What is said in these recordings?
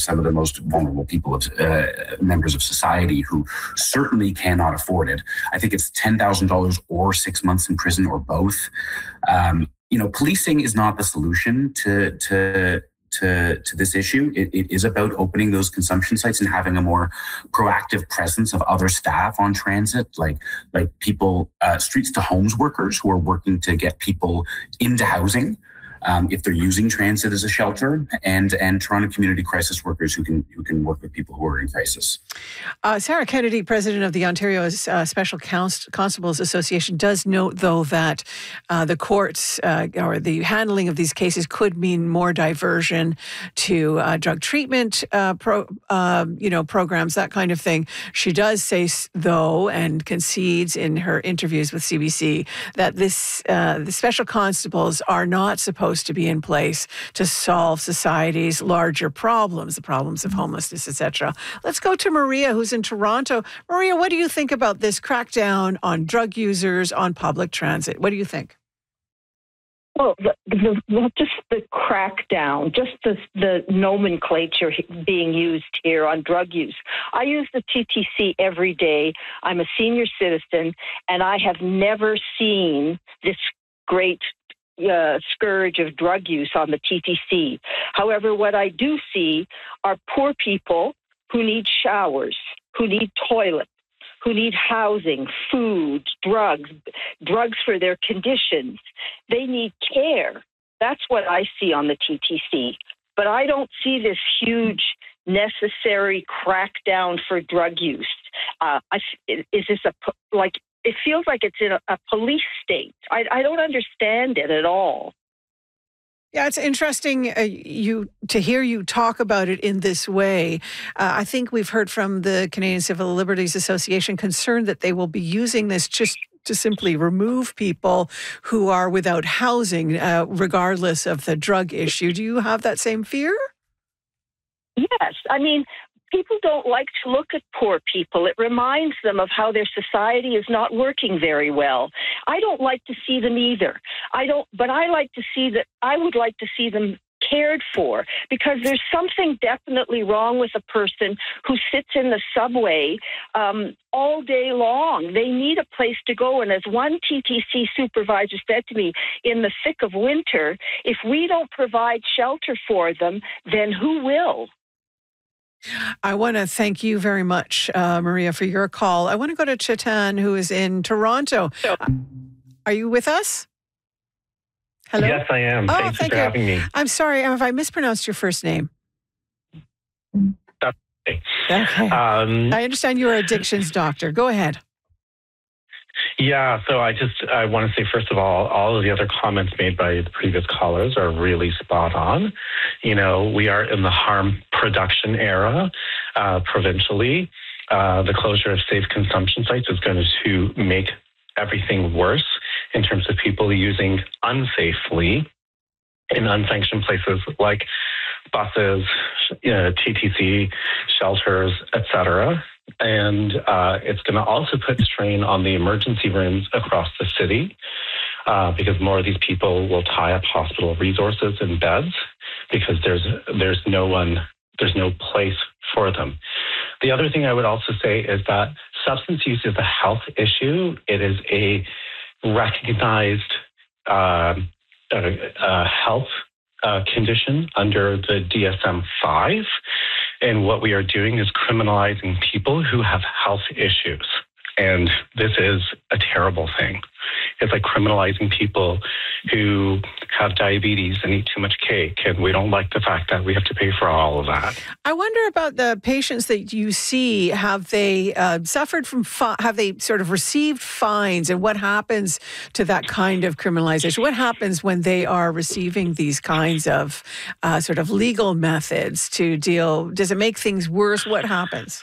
some of the most vulnerable people, members of society who certainly cannot afford it. I think it's $10,000 or 6 months in prison or both. Policing is not the solution to this issue. It is about opening those consumption sites and having a more proactive presence of other staff on transit, like people, streets to homes workers who are working to get people into housing. If they're using transit as a shelter, and Toronto community crisis workers who can work with people who are in crisis. Sarah Kennedy, president of the Ontario Special Constables Association, does note, though, that the courts or the handling of these cases could mean more diversion to drug treatment programs, that kind of thing. She does say, though, and concedes in her interviews with CBC that the special constables are not supposed to be in place to solve society's larger problems, the problems of homelessness, etc. Let's go to Maria, who's in Toronto. Maria, what do you think about this crackdown on drug users on public transit? What do you think? Well, just the crackdown, just the nomenclature being used here on drug use. I use the TTC every day. I'm a senior citizen, and I have never seen this great scourge of drug use on the TTC. However, what I do see are poor people who need showers, who need toilets, who need housing, food, drugs for their conditions. They need care. That's what I see on the TTC. But I don't see this huge necessary crackdown for drug use. Is this it feels like it's in a police state. I don't understand it at all. Yeah, it's interesting to hear you talk about it in this way. I think we've heard from the Canadian Civil Liberties Association concerned that they will be using this just to simply remove people who are without housing, regardless of the drug issue. Do you have that same fear? Yes. I mean, people don't like to look at poor people. It reminds them of how their society is not working very well. I don't like to see them either. But I would like to see them cared for, because there's something definitely wrong with a person who sits in the subway all day long. They need a place to go. And as one TTC supervisor said to me, in the thick of winter, if we don't provide shelter for them, then who will? I want to thank you very much, Maria, for your call. I want to go to Chetan, who is in Toronto. Are you with us? Hello? Yes, I am. Thanks for having me. I'm sorry if I mispronounced your first name. That's okay. Okay. I understand you're an addictions doctor. Go ahead. Yeah, so I want to say, first of all of the other comments made by the previous callers are really spot on. We are in the harm production era provincially. The closure of safe consumption sites is going to make everything worse in terms of people using unsafely in unsanctioned places like buses, TTC, shelters, etc. And it's going to also put strain on the emergency rooms across the city because more of these people will tie up hospital resources and beds because there's no place for them. The other thing I would also say is that substance use is a health issue. It is a recognized health condition under the DSM-5. And what we are doing is criminalizing people who have health issues. And this is a terrible thing. It's like criminalizing people who have diabetes and eat too much cake. And we don't like the fact that we have to pay for all of that. I wonder about the patients that you see. Have they suffered from, have they sort of received fines? And what happens to that kind of criminalization? What happens when they are receiving these kinds of sort of legal methods to deal? Does it make things worse? What happens?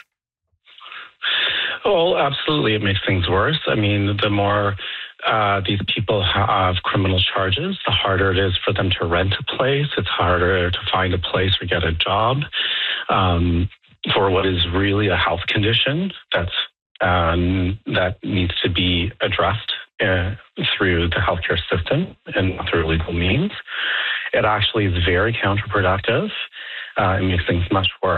Well, absolutely, it makes things worse. I mean, the more these people have criminal charges, the harder it is for them to rent a place. It's harder to find a place or get a job for what is really a health condition that needs to be addressed through the healthcare system and not through legal means. It actually is very counterproductive. It makes things much worse.